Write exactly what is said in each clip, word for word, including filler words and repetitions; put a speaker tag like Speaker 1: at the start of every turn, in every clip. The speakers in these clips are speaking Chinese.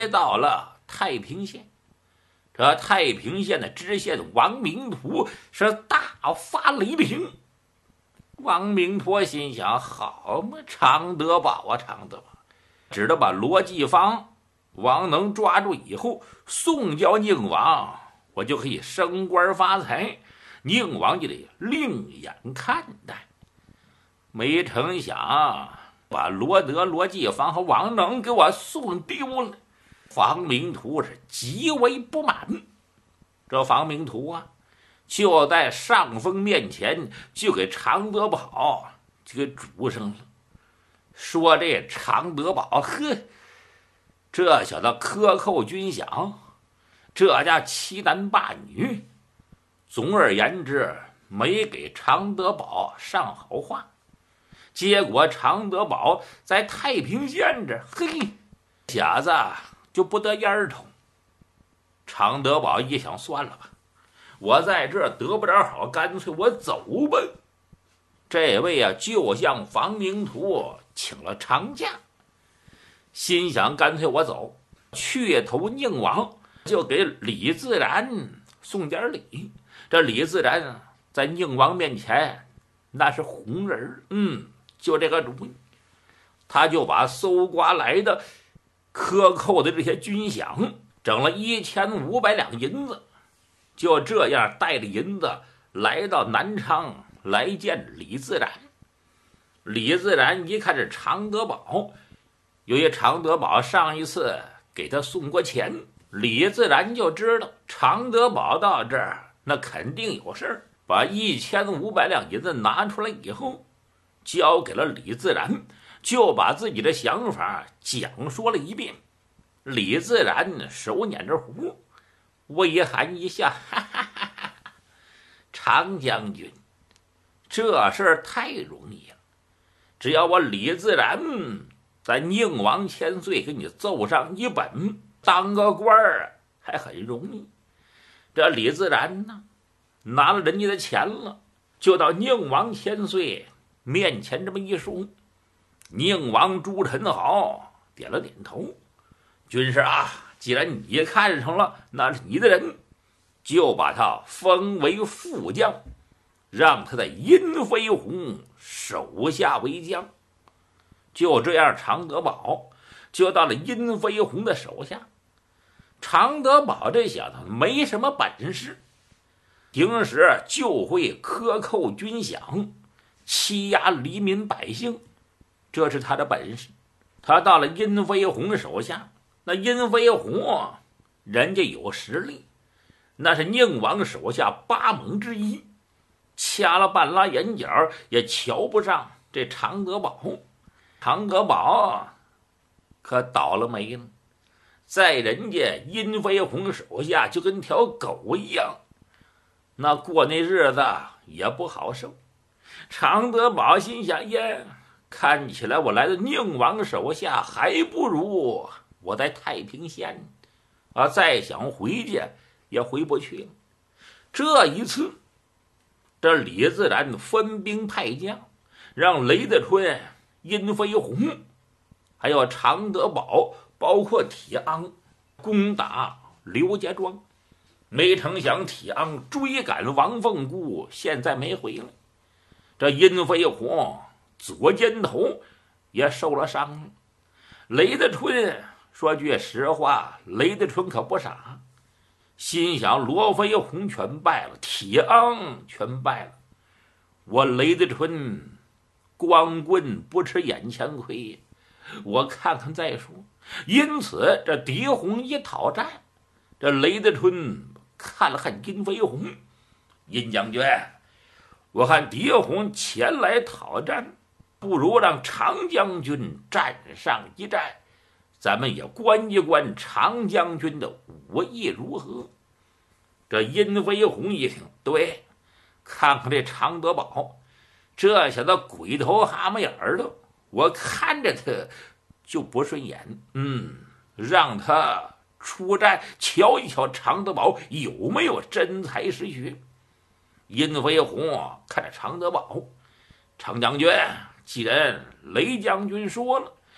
Speaker 1: 来到了太平县。这太平县的知县王明图是大发雷霆。王明图心想：好嘛，常德宝啊，常德宝，只得把罗继芳、王能抓住以后，送交宁王，我就可以升官发财，宁王就得另眼看待。没成想，把罗德、罗继芳和王能给我送丢了。房明图是极为不满。这房明图啊，就在上峰面前就给常德宝就给主上了，说这常德宝，呵，这小子克扣军饷，这家欺男霸女，总而言之没给常德宝上好话。结果常德宝在太平县这，嘿，小子就不得烟头。常德宝一想，算了吧，我在这得不着好，干脆我走吧。这位啊，就向房明图请了长假，心想干脆我走，去投宁王，就给李自然送点礼。这李自然在宁王面前那是红人，嗯，就这个主意，他就把搜刮来的克扣的这些军饷整了一千五百两银子，就这样带着银子来到南昌来见李自然。李自然一看是常德宝，由于常德宝上一次给他送过钱，李自然就知道常德宝到这儿那肯定有事儿，把一千五百两银子拿出来以后，交给了李自然，就把自己的想法讲说了一遍。李自然手捻着胡，微含一笑，哈哈哈哈，常将军，这事儿太容易了，只要我李自然在宁王千岁给你奏上一本，当个官儿还很容易。这李自然呢，拿了人家的钱了，就到宁王千岁面前这么一说。宁王朱宸濠点了点头，军师啊，既然你看上了，那是你的人，就把他封为副将，让他在殷飞鸿手下为将。就这样，常德宝就到了殷飞鸿的手下。常德宝这小子没什么本事，平时就会克扣军饷，欺压黎民百姓，这是他的本事。他到了殷飞鸿手下，那殷飞鸿人家有实力，那是宁王手下八猛之一，掐了半拉眼角也瞧不上这常德宝。常德宝可倒了霉了，在人家殷飞鸿手下就跟条狗一样，那过那日子也不好受。常德宝心想，耶，看起来我来的宁王手下还不如我在太平县啊，再想回去也回不去了。这一次，这李自然分兵派将，让雷德春、殷飞鸿还有常德宝，包括铁昂攻打刘家庄。没成想铁昂追赶王凤姑，现在没回来。这殷飞鸿左肩头也受了伤了。雷德春说句实话，雷德春可不傻，心想罗飞鸿全败了，铁昂全败了，我雷德春光棍不吃眼前亏，我看看再说。因此这狄鸿一讨战，这雷德春看了看殷飞鸿，殷将军，我看狄鸿前来讨战，不如让常将军站上一战，咱们也观一观常将军的武艺如何。这殷飞鸿一听，对，看看这常德宝，这小子鬼头蛤蟆眼儿的，我看着他就不顺眼，嗯，让他出战，瞧一瞧常德宝有没有真才实学。殷飞鸿看着常德宝，常将军，既然雷将军说了，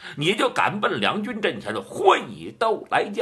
Speaker 1: 你就敢奔两军阵前的会斗来见？